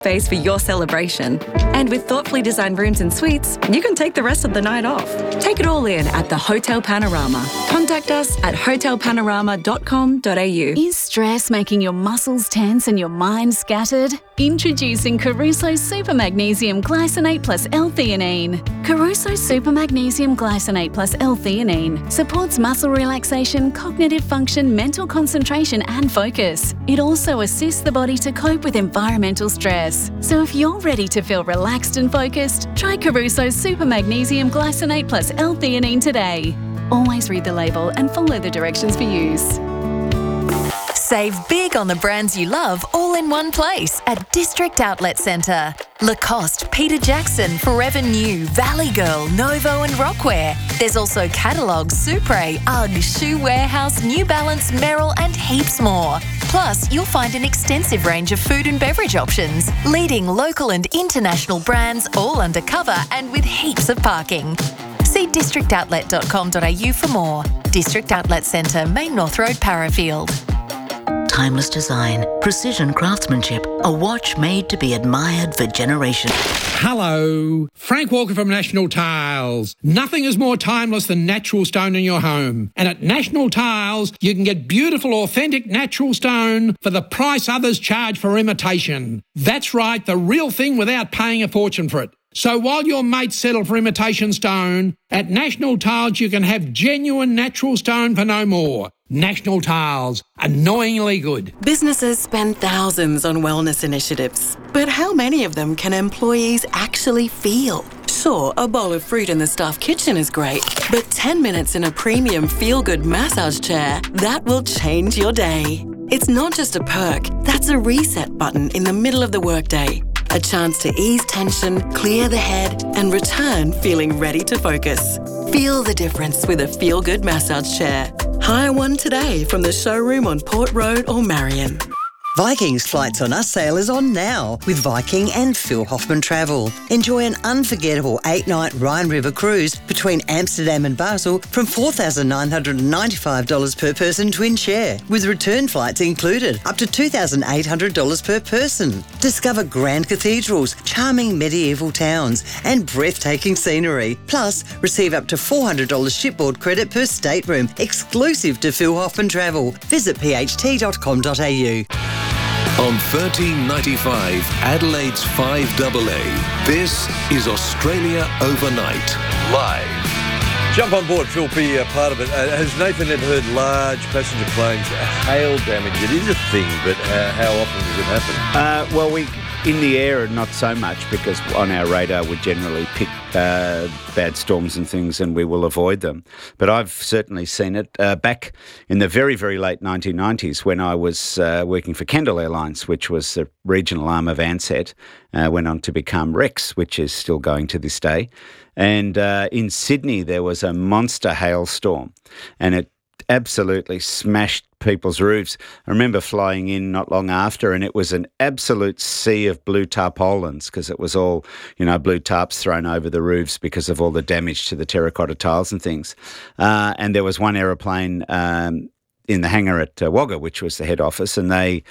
space for your celebration. And with thoughtfully designed rooms and suites, you can take the rest of the night off. Take it all in at the Hotel Panorama. Contact us at hotelpanorama.com.au. Is stress making your muscles tense and your mind scattered? Introducing Caruso Super Magnesium Glycinate plus L-theanine. Caruso Super Magnesium Glycinate plus L-theanine supports muscle relaxation, cognitive function, mental concentration and focus. It also assists the body to cope with environmental stress. So if you're ready to feel relaxed and focused, try Caruso Super Magnesium Glycinate plus L-theanine today. Always read the label and follow the directions for use. Save big on the brands you love all in one place at District Outlet Centre. Lacoste, Peter Jackson, Forever New, Valley Girl, Novo and Rockwear. There's also catalogues, Supre, UGG, Shoe Warehouse, New Balance, Merrill and heaps more. Plus, you'll find an extensive range of food and beverage options, leading local and international brands all undercover and with heaps of parking. See districtoutlet.com.au for more. District Outlet Centre, Main North Road, Parafield. Timeless design, precision craftsmanship, a watch made to be admired for generations. Hello, Frank Walker from National Tiles. Nothing is more timeless than natural stone in your home. And at National Tiles, you can get beautiful, authentic natural stone for the price others charge for imitation. That's right, the real thing without paying a fortune for it. So while your mates settle for imitation stone, at National Tiles you can have genuine natural stone for no more. National Tiles, annoyingly good. Businesses spend thousands on wellness initiatives, but how many of them can employees actually feel? Sure, a bowl of fruit in the staff kitchen is great, but 10 minutes in a premium feel-good massage chair, that will change your day. It's not just a perk, that's a reset button in the middle of the workday. A chance to ease tension, clear the head, and return feeling ready to focus. Feel the difference with a feel-good massage chair. Hire one today from the showroom on Port Road or Marion. Viking's Flights on Us sale is on now with Viking and Phil Hoffman Travel. Enjoy an unforgettable 8-night Rhine River cruise between Amsterdam and Basel from $4,995 per person twin share, with return flights included, up to $2,800 per person. Discover grand cathedrals, charming medieval towns and breathtaking scenery. Plus, receive up to $400 shipboard credit per stateroom, exclusive to Phil Hoffman Travel. Visit pht.com.au. On 1395, Adelaide's 5AA, this is Australia Overnight, live. Jump on board, Phil, be a part of it. Has Nathan ever heard large passenger planes hail damage? It is a thing, but how often does it happen? Well, in the air, not so much, because on our radar we generally pick bad storms and things, and we will avoid them. But I've certainly seen it back in the very, very late 1990s when I was working for Kendall Airlines, which was the regional arm of Ansett, went on to become Rex, which is still going to this day. And in Sydney, there was a monster hailstorm, and it absolutely smashed people's roofs. I remember flying in not long after, and it was an absolute sea of blue tarpaulins, because it was all, blue tarps thrown over the roofs because of all the damage to the terracotta tiles and things. And there was one aeroplane in the hangar at Wagga, which was the head office, and they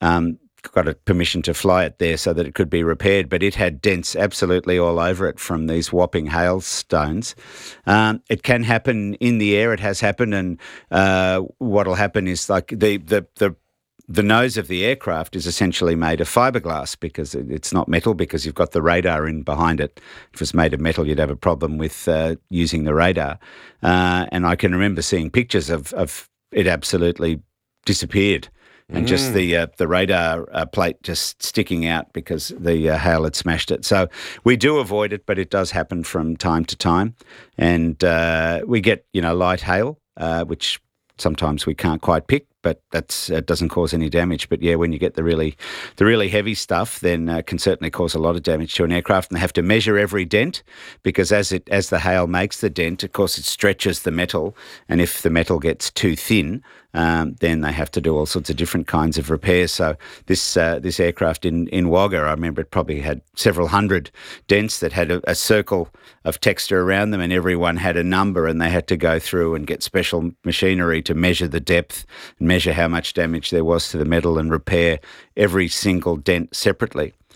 got a permission to fly it there so that it could be repaired, but it had dents absolutely all over it from these whopping hailstones. It can happen in the air. It has happened, and what'll happen is like the nose of the aircraft is essentially made of fiberglass, because it's not metal, because you've got the radar in behind it. If it was made of metal, you'd have a problem with using the radar. And I can remember seeing pictures of it absolutely disappeared. And just the radar plate just sticking out because the hail had smashed it. So we do avoid it, but it does happen from time to time. And we get, light hail, which sometimes we can't quite pick, but it doesn't cause any damage. But yeah, when you get the really heavy stuff, then it can certainly cause a lot of damage to an aircraft, and they have to measure every dent, because as the hail makes the dent, of course, it stretches the metal, and if the metal gets too thin, then they have to do all sorts of different kinds of repairs. So this aircraft in Wagga, I remember it probably had several hundred dents that had a circle of texture around them, and everyone had a number, and they had to go through and get special machinery to measure the depth and measure how much damage there was to the metal and repair every single dent separately.